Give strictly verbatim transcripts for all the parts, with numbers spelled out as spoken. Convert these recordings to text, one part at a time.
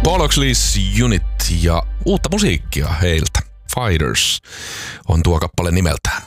Bollocks Unit ja uutta musiikkia heiltä. Fighters on tuo kappale nimeltään.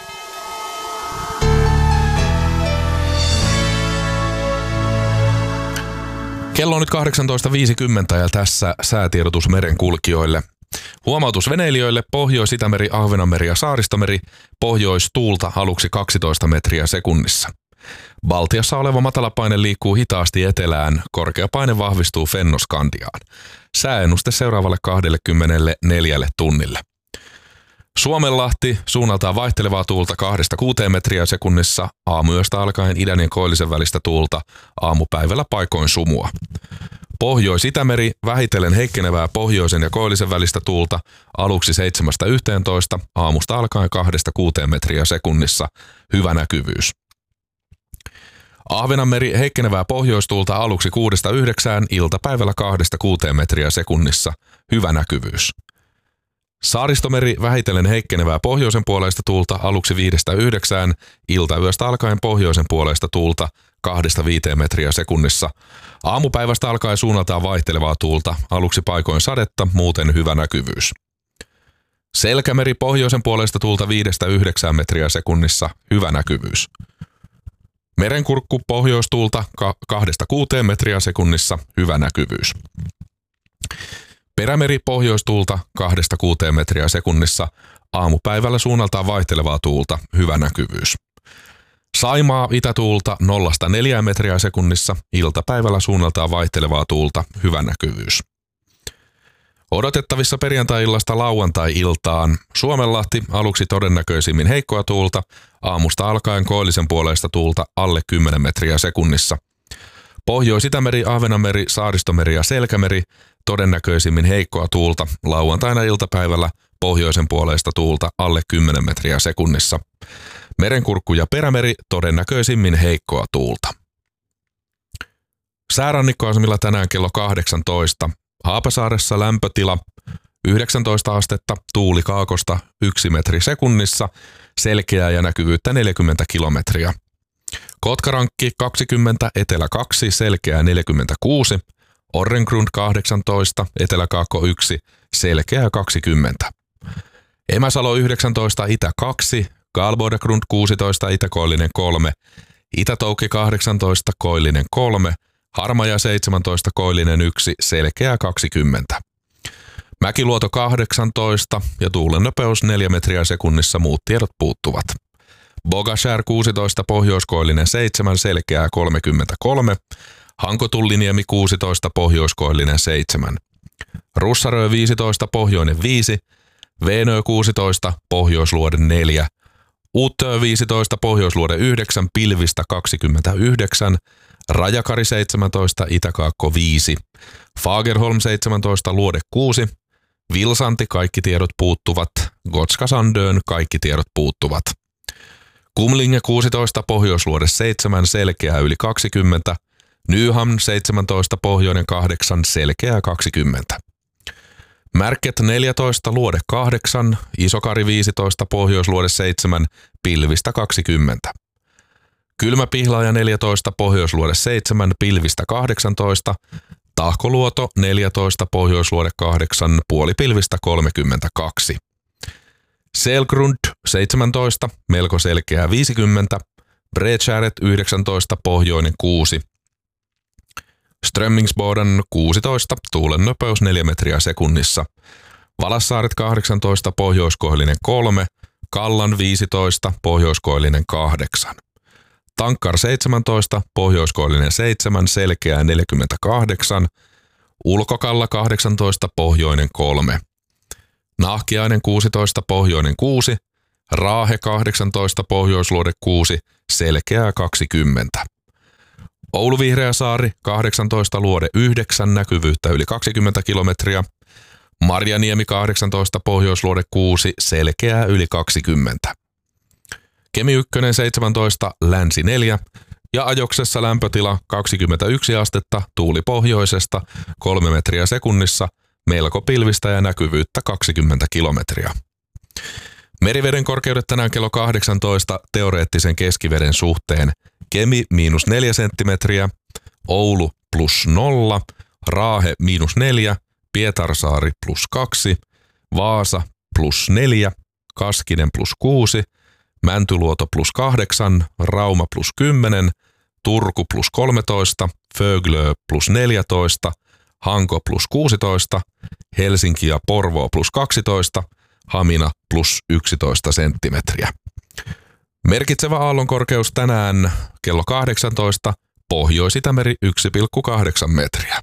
Kello on nyt kahdeksantoista viisikymmentä ja tässä säätiedotus merenkulkijoille. Huomautus veneilijöille: Pohjois-Itämeri, Ahvenanmeri ja Saaristomeri, pohjoistuulta aluksi kaksitoista metriä sekunnissa. Baltiassa oleva matalapaine liikkuu hitaasti etelään, korkea paine vahvistuu Fennoskandiaan. Sääennuste seuraavalle kaksikymmentäneljä tunnille. Suomenlahti, suunnaltaan vaihtelevaa tuulta kahdesta kuuteen metriä sekunnissa, aamuyöstä alkaen idän ja koillisen välistä tuulta, aamupäivällä paikoin sumua. Pohjois-Itämeri, vähitellen heikkenevää pohjoisen ja koillisen välistä tuulta, aluksi seitsemästä yhteentoista, aamusta alkaen kahdesta kuuteen metriä sekunnissa, hyvä näkyvyys. Ahvenanmeri, heikkenevää pohjoistuulta aluksi kuudesta yhdeksään, iltapäivällä kahdesta kuuteen metriä sekunnissa, hyvä näkyvyys. Saaristomeri, vähitellen heikkenevää pohjoisen puoleista tuulta aluksi viidestä yhdeksään, iltayöstä alkaen pohjoisen puoleista tuulta kahdesta viiteen metriä sekunnissa. Aamupäivästä alkaen suunnaltaan vaihtelevaa tuulta, aluksi paikoin sadetta, muuten hyvä näkyvyys. Selkämeri, pohjoisen puoleista tuulta viidestä yhdeksään metriä sekunnissa, hyvä näkyvyys. Merenkurkku, pohjoistuulta kahdesta kuuteen metriä sekunnissa, hyvä näkyvyys. Perämeri, pohjoistuulta kahdesta kuuteen metriä sekunnissa, aamupäivällä suunnaltaan vaihtelevaa tuulta, hyvä näkyvyys. Saimaa, itätuulta nollasta neljään metriä sekunnissa, iltapäivällä suunnaltaan vaihtelevaa tuulta, hyvä näkyvyys. Odotettavissa perjantai-illasta lauantai-iltaan: Suomenlahti, aluksi todennäköisimmin heikkoa tuulta, aamusta alkaen koillisen puoleista tuulta alle kymmenen metriä sekunnissa. Pohjois-Itämeri, Ahvenanmeri, Saaristomeri ja Selkämeri, todennäköisimmin heikkoa tuulta, lauantaina iltapäivällä pohjoisen puoleista tuulta alle kymmenen metriä sekunnissa. Merenkurkku ja Perämeri, todennäköisimmin heikkoa tuulta. Säärannikkoasemilla tänään kello kahdeksantoista. Haapasaaressa lämpötila yhdeksäntoista astetta, tuuli kaakosta yksi metri sekunnissa, selkeää ja näkyvyyttä neljäkymmentä kilometriä. Kotkarankki kaksikymmentä, etelä kaksi, selkeää neljäkymmentäkuusi. Orrengrund kahdeksantoista, eteläkaakko yksi, selkeää kaksikymmentä. Emäsalo yhdeksäntoista, itä kaksi, Galbodagrund kuusitoista, itäkoillinen kolme, Itätoukki kahdeksantoista, koillinen kolme, Harmaja seitsemäntoista, koillinen yksi, selkeää kaksikymmentä. Mäkiluoto kahdeksantoista ja tuulen nopeus neljä metriä sekunnissa, muut tiedot puuttuvat. Bogashär kuusitoista, pohjoiskoillinen seitsemän, selkeää kolmekymmentäkolme. Hankotulliniemi kuusitoista, pohjoiskoillinen seitsemän. Russarö viisitoista, pohjoinen viisi. Veenö kuusitoista, pohjoisluode neljä. Uttö viisitoista, pohjoisluode yhdeksän, pilvistä kaksikymmentäyhdeksän. Rajakari seitsemäntoista, itäkaakko viisi. Fagerholm seitsemäntoista, luode kuusi. Vilsanti, kaikki tiedot puuttuvat. Gotska Sandön, kaikki tiedot puuttuvat. Kumlinge kuusitoista, pohjoisluode seitsemän, selkeää yli kaksikymmentä. Nyhamn seitsemäntoista, pohjoinen kahdeksan, selkeää kaksikymmentä. Märket neljätoista, luode kahdeksan, Isokari viisitoista, pohjoisluode seitsemän, pilvistä kaksikymmentä. Kylmäpihlaaja neljätoista, pohjoisluode seitsemän, pilvistä kahdeksantoista. Tahkoluoto neljätoista, pohjoisluode kahdeksan, puolipilvistä kolmekymmentäkaksi. Selgrund seitsemäntoista, melko selkeää viisikymmentä. Bredskäret yhdeksäntoista, pohjoinen kuusi. Strömmingsboden kuusitoista, tuulen nopeus neljä metriä sekunnissa. Valassaaret kahdeksantoista, pohjoiskoillinen kolme. Kallan viisitoista, pohjoiskoillinen kahdeksan. Tankkar seitsemäntoista, pohjoiskoillinen seitsemän, selkeää neljäkymmentäkahdeksan. Ulkokalla kahdeksantoista, pohjoinen kolme. Nahkiainen kuusitoista, pohjoinen kuusi. Raahe kahdeksantoista, pohjoisluode kuusi, selkeää kaksikymmentä. Oulu Vihreäsaari kahdeksantoista, luode yhdeksän, näkyvyyttä yli kaksikymmentä kilometriä. Marjaniemi kahdeksantoista, pohjoisluode kuusi, selkeää yli kaksikymmentä. Kemi yksi seitsemäntoista, länsi neljä ja Ajoksessa lämpötila kaksikymmentäyksi astetta, tuuli pohjoisesta kolme metriä sekunnissa, melko pilvistä ja näkyvyyttä kaksikymmentä kilometriä. Meriveden korkeudet tänään kello kahdeksantoista teoreettisen keskiveden suhteen: Kemi miinus neljä senttimetriä, Oulu plus nolla, Raahe miinus neljä, Pietarsaari plus kaksi, Vaasa plus neljä, Kaskinen plus kuusi, Mäntyluoto plus kahdeksan, Rauma plus kymmenen, Turku plus kolmetoista, Föglö plus neljätoista, Hanko plus kuusitoista, Helsinki ja Porvoo plus kaksitoista, Hamina plus yksitoista senttimetriä. Merkitsevä aallonkorkeus tänään kello kahdeksantoista, Pohjois-Itämeri yksi pilkku kahdeksan metriä.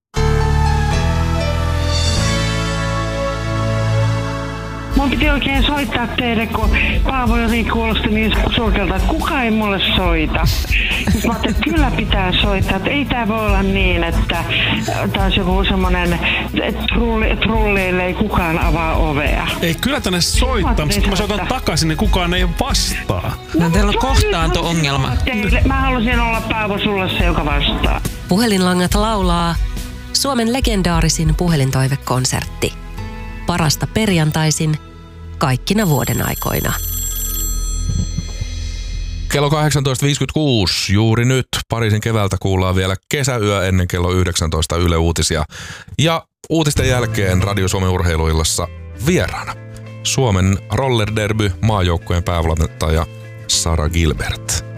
Mun piti oikein soittaa teille, kun Paavo jotenkin kuulosti niin surkelta, että kukaan ei mulle soita. Sitten mä ajattelin, että kyllä pitää soittaa, että ei tää voi olla niin, että taas joku semmonen trulli, trulleille ei kukaan avaa ovea. Ei, kyllä tänne soittaa, mutta kun mä soitan takaisin, niin kukaan ei vastaa. No teillä on kohtaanto-ongelma. Teille. Mä halusin olla Paavo sulle se, joka vastaa. Puhelinlangat laulaa Suomen legendaarisin puhelintoivekonsertti. Parasta perjantaisin kaikkina vuoden aikoina. Kello kahdeksantoista viisikymmentäkuusi juuri nyt. Pariisin keväältä kuullaan vielä kesäyö ennen kello yhdeksäntoista Yle Uutisia. Ja uutisten jälkeen Radio Suomen urheiluillassa vieraana Suomen roller derby maajoukkueen päävalmentaja Sara Gilbert.